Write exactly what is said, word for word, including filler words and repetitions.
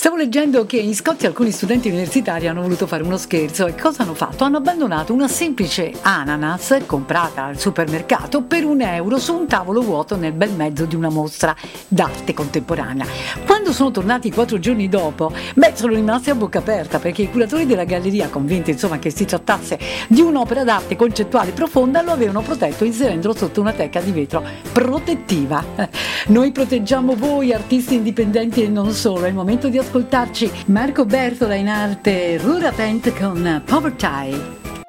Stavo leggendo che in Scozia alcuni studenti universitari hanno voluto fare uno scherzo e cosa hanno fatto? Hanno abbandonato una semplice ananas comprata al supermercato per un euro su un tavolo vuoto nel bel mezzo di una mostra d'arte contemporanea. Quando sono tornati quattro giorni dopo, beh, sono rimasti a bocca aperta perché i curatori della galleria, convinti insomma che si trattasse di un'opera d'arte concettuale profonda, lo avevano protetto inserendolo sotto una teca di vetro protettiva. Noi proteggiamo voi, artisti indipendenti e non solo. È il momento di ascoltarci Marco Bertola in arte Rura Tent con Poverty.